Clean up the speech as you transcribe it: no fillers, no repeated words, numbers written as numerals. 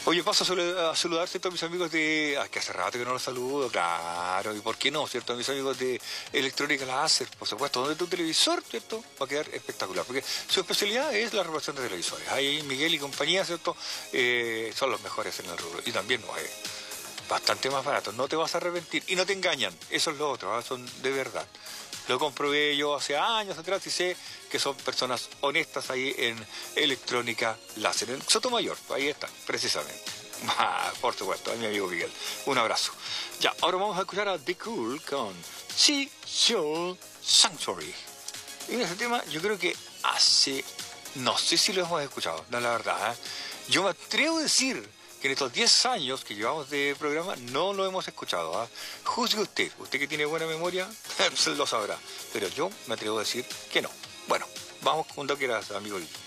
Oye, paso a saludar, ¿cierto? A mis amigos de... que hace rato que no los saludo, claro. ¿Y por qué no, cierto? A mis amigos de Electrónica Láser, por supuesto. Donde tu televisor, ¿cierto? Va a quedar espectacular. Porque su especialidad es la reparación de televisores. Ahí Miguel y compañía, ¿cierto? Son los mejores en el rubro. Y también no es bastante más barato. No te vas a arrepentir. Y no te engañan. Eso es lo otro, ¿eh? Son de verdad. Lo comprobé yo hace años atrás y sé que son personas honestas ahí en Electrónica Láser. En Sotomayor, ahí está, precisamente. Por supuesto, a mi amigo Miguel. Un abrazo. Ya, ahora vamos a escuchar a The Cool con Chi Soul Sanctuary. Y en ese tema yo creo que no sé si lo hemos escuchado, no, la verdad. Yo me atrevo a decir que en estos 10 años que llevamos de programa no lo hemos escuchado. Juzgue usted que tiene buena memoria, lo sabrá. Pero yo me atrevo a decir que no. Bueno, vamos cuando quieras, amigo.